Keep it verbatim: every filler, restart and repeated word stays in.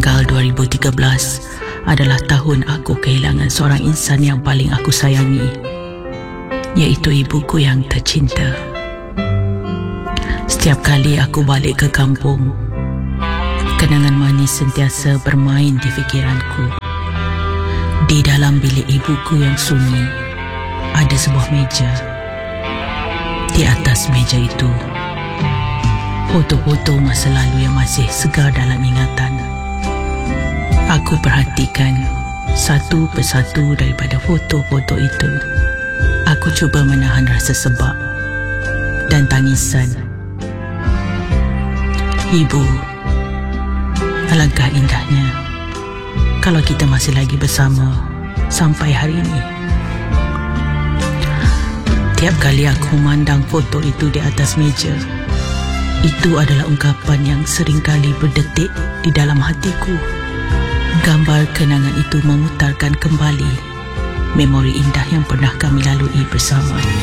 Tanggal dua ribu tiga belas adalah tahun aku kehilangan seorang insan yang paling aku sayangi, iaitu ibuku yang tercinta. Setiap kali aku balik ke kampung, kenangan manis sentiasa bermain di fikiranku. Di dalam bilik ibuku yang sunyi, ada sebuah meja. Di atas meja itu, foto-foto masa lalu yang masih segar dalam ingatan. Aku perhatikan satu persatu daripada foto-foto itu. Aku cuba menahan rasa sebab dan tangisan. Ibu, alangkah indahnya kalau kita masih lagi bersama sampai hari ini. Tiap kali aku memandang foto itu di atas meja, itu adalah ungkapan yang seringkali berdetik di dalam hatiku. Gambar kenangan itu memutarkan kembali memori indah yang pernah kami lalui bersama.